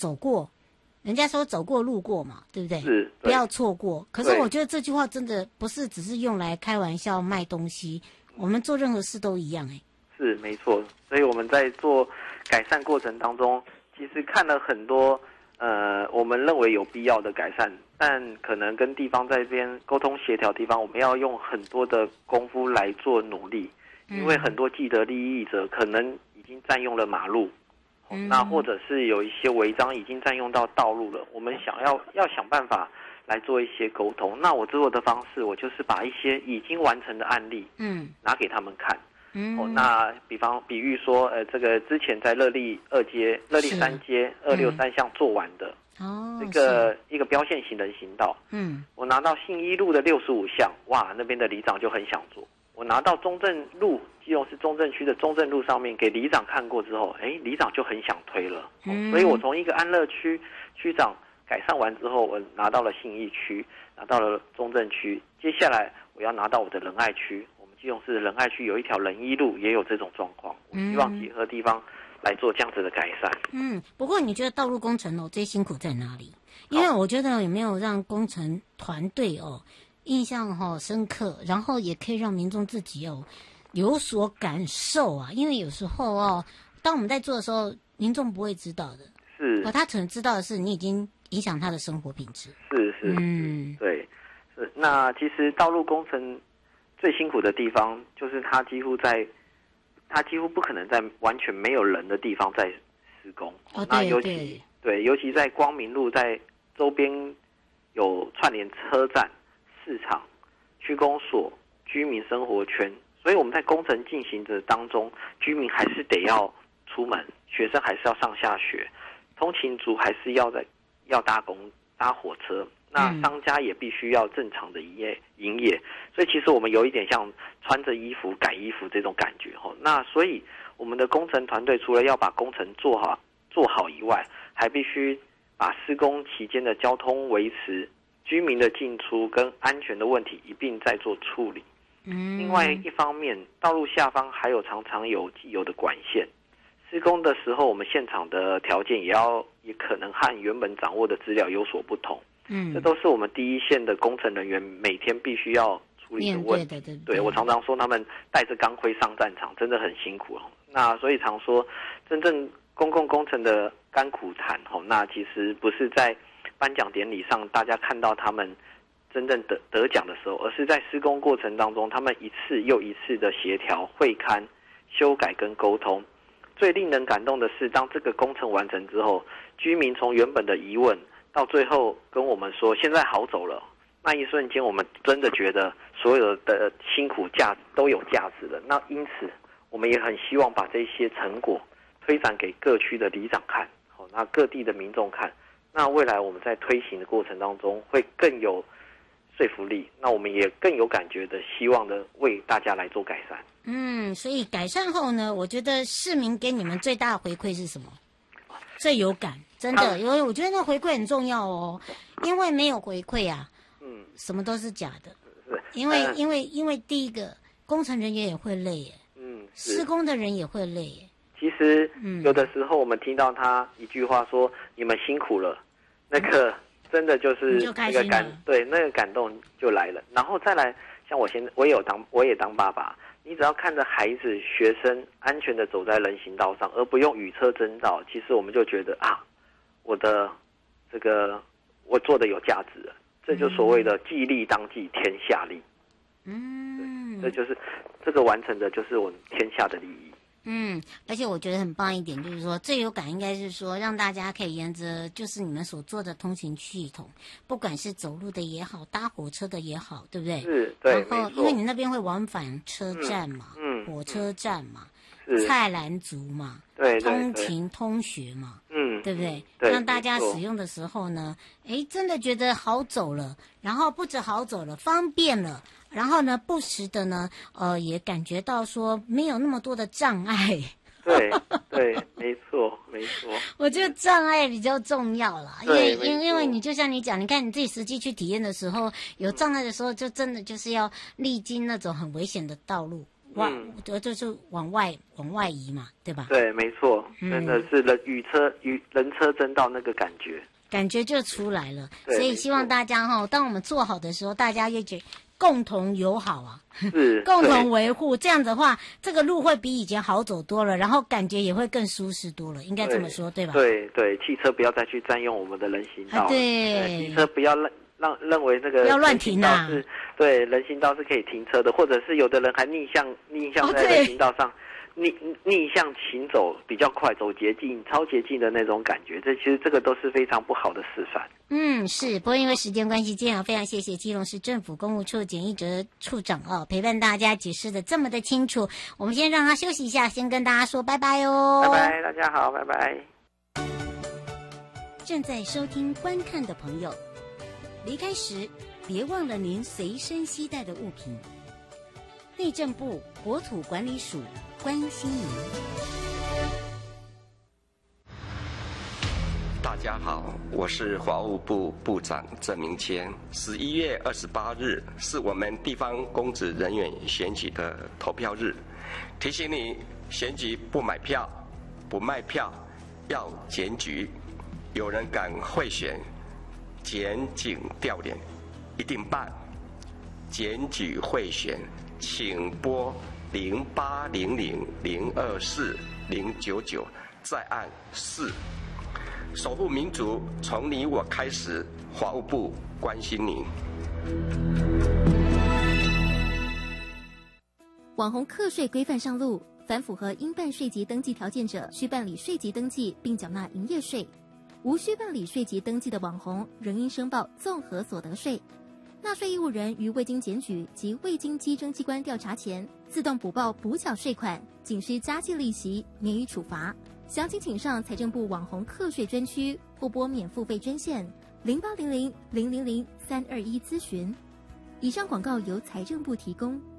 走过，人家说走过路过嘛，对不对？ 是， 不要错过。可是我觉得这句话真的不是只是用来开玩笑卖东西，我们做任何事都一样是没错，所以我们在做改善过程当中，其实看了很多我们认为有必要的改善，但可能跟地方在这边沟通协调地方，我们要用很多的功夫来做努力，因为很多既得利益者可能已经占用了马路，那或者是有一些违章已经占用到道路了，我们要想办法来做一些沟通。那我做的方式，我就是把一些已经完成的案例，拿给他们看。那比喻说，这个之前在乐利2街、乐利3街263巷做完的，这个一个标线型人行道，我拿到信义路的65巷，哇，那边的里长就很想做。我拿到中正路，基隆市中正区的中正路上面给里长看过之后，里长就很想推了。所以我从一个安乐区区长改善完之后，我拿到了信义区，拿到了中正区，接下来我要拿到我的仁爱区。基隆市仁爱区有一条仁一路也有这种状况，我希望结合地方来做这样子的改善。 不过你觉得道路工程最辛苦在哪里？因为我觉得有没有让工程团队印象深刻，然后也可以让民众自己有所感受啊。因为有时候当我们在做的时候，民众不会知道的， 是他可能知道的是你已经影响他的生活品质。 是，对，是。那其实道路工程最辛苦的地方就是它几乎不可能在完全没有人的地方在施工。那尤其在光明路，在周边有串联车站、市场、区公所、居民生活圈，所以我们在工程进行的当中，居民还是得要出门，学生还是要上下学，通勤族还是要搭火车。那商家也必须要正常的营业，所以其实我们有一点像穿着衣服改衣服这种感觉。那所以我们的工程团队除了要把工程做好以外，还必须把施工期间的交通维持、居民的进出跟安全的问题一并在做处理。另外一方面，道路下方还有常常有既有的管线，施工的时候我们现场的条件也可能和原本掌握的资料有所不同。这都是我们第一线的工程人员每天必须要处理的问题。对，我常常说他们带着钢盔上战场，真的很辛苦。那所以常说，真正公共工程的甘苦谈，那其实不是在颁奖典礼上大家看到他们真正得奖的时候，而是在施工过程当中，他们一次又一次的协调、会勘、修改跟沟通。最令人感动的是，当这个工程完成之后，居民从原本的疑问到最后跟我们说现在好走了，那一瞬间我们真的觉得所有的辛苦都有价值了。那因此我们也很希望把这些成果推展给各区的里长看，那各地的民众看，那未来我们在推行的过程当中会更有说服力，那我们也更有感觉的希望的为大家来做改善。 所以改善后呢，我觉得市民给你们最大的回馈是什么？最有感，真的，因为我觉得那回馈很重要因为没有回馈啊，什么都是假的。因为第一个工程人员也会累耶，施工的人也会累耶。 其实有的时候我们听到他一句话说你们辛苦了，那个真的就是那个那个感动就来了。然后再来，像我也当爸爸，你只要看着孩子学生安全的走在人行道上，而不用雨车征兆，其实我们就觉得我的这个我做的有价值了。这就所谓的计力当计，天下利。这就是这个完成的就是我们天下的利益。 而且我觉得很棒一点，就是说最有感应该是说让大家可以沿着就是你们所做的通行系统，不管是走路的也好，搭火车的也好，对不对？ 是，对。 然后因为你那边会往返车站嘛，火车站嘛，菜篮族嘛， 对， 通勤通学嘛，对不对？让大家使用的时候呢，真的觉得好走了，然后不止好走了，方便了。然后呢，不时的呢，也感觉到说没有那么多的障碍。 对，没错。 我觉得障碍比较重要啦，因为你就像你讲，你看你自己实际去体验的时候，有障碍的时候，就真的就是要历经那种很危险的道路。 就是往外移嘛，对吧？ 对，没错，真的是人车争道那个感觉就出来了。所以希望大家当我们做好的时候，大家也共同友好啊， 是共同维护，这样子的话，这个路会比以前好走多了，然后感觉也会更舒适多了，应该这么说，对吧？ 对，汽车不要再去占用我们的人行道， 对， 汽车不要认为那个要乱停啊， 对，人行道是可以停车的，或者是有的人还逆向在人行道上。逆向行走比较快，走捷径、超捷径的那种感觉，其实这个都是非常不好的示范。 是。不过因为时间关系，今天非常谢谢基隆市政府公务处简一哲处长陪伴大家解释的这么的清楚。我们先让他休息一下，先跟大家说拜拜哦。 拜拜，大家好，拜拜。 正在收听观看的朋友，离开时别忘了您随身携带的物品。内政部国土管理署关心您。 大家好，我是法务部部长郑明谦。11月28日是我们地方公职人员选举的投票日，提醒你选举不买票、不卖票，要检举。有人敢贿选、检警调脸，一定办。检举贿选，请拨0800024099再按4。守护民主，从你我开始。法务部关心你。 网红课税规范上路，凡符合应办税籍登记条件者，需办理税籍登记并缴纳营业税；无需办理税籍登记的网红，仍应申报综合所得税。纳税义务人于未经检举及未经稽征机关调查前，自动补报补缴税款，仅需加计利息，免予处罚。详情请上财政部网红课税专区或拨免付费专线0800000321咨询。以上广告由财政部提供。